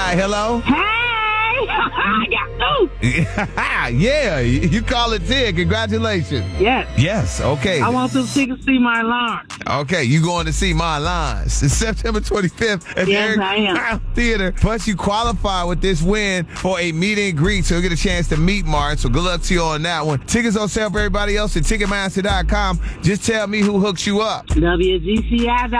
Hi, hello. Hey, I got two. Yeah, you call it 10. Congratulations. Yes. Yes, okay. I want them tickets to see my alarm. Okay, you going to see My Lines. It's September 25th at Yes, the I am. Crown Theater. Plus, you qualify with this win for a meet and greet, so you'll get a chance to meet Martin. So good luck to you on that one. Tickets on sale for everybody else at Ticketmaster.com. Just tell me who hooks you up. WGCI.